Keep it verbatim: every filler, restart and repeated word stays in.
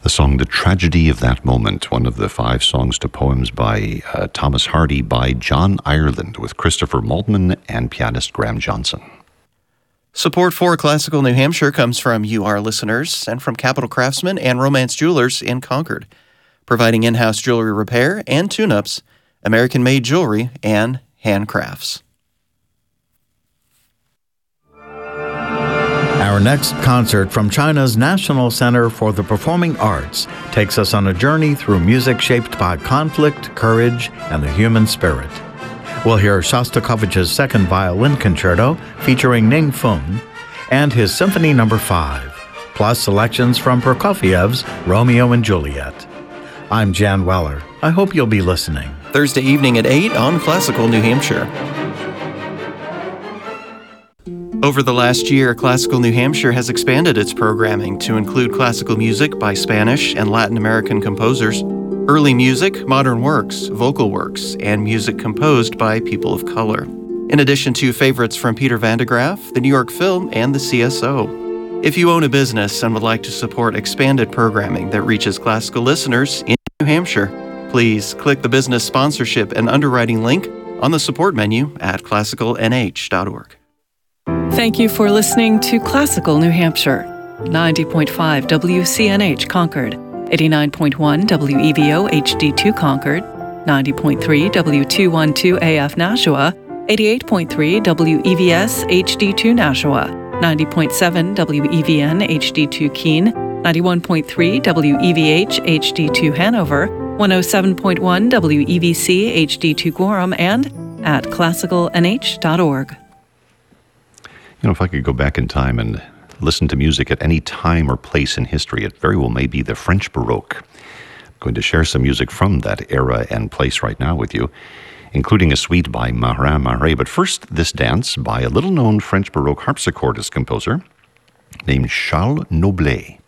The song The Tragedy of That Moment, one of the five songs to poems by uh, Thomas Hardy by John Ireland with Christopher Maltman and pianist Graham Johnson. Support for Classical New Hampshire comes from you, our listeners, and from Capital Craftsman and Romance Jewelers in Concord, providing in-house jewelry repair and tune-ups, American-made jewelry, and handcrafts. Our next concert from China's National Center for the Performing Arts takes us on a journey through music shaped by conflict, courage, and the human spirit. We'll hear Shostakovich's Second Violin Concerto featuring Ning Fung and his Symphony Number five, plus selections from Prokofiev's Romeo and Juliet. I'm Jan Weller. I hope you'll be listening. Thursday evening at eight on Classical New Hampshire. Over the last year, Classical New Hampshire has expanded its programming to include classical music by Spanish and Latin American composers, early music, modern works, vocal works, and music composed by people of color, in addition to favorites from Peter Van de Graaff, the New York Film, and the C S O. If you own a business and would like to support expanded programming that reaches classical listeners in New Hampshire, please click the business sponsorship and underwriting link on the support menu at classical n h dot org. Thank you for listening to Classical New Hampshire, ninety point five W C N H Concord, eighty-nine point one W E V O H D two Concord, ninety point three W two twelve A F Nashua, eighty-eight point three W E V S H D two Nashua, ninety point seven W E V N H D two Keene, ninety-one point three W E V H H D two Hanover, one oh seven point one W E V C H D two Gorham, and at classical n h dot org. You know, if I could go back in time and listen to music at any time or place in history, it very well may be the French Baroque. I'm going to share some music from that era and place right now with you, including a suite by Marin Marais. But first, this dance by a little-known French Baroque harpsichordist composer named Charles Noblet.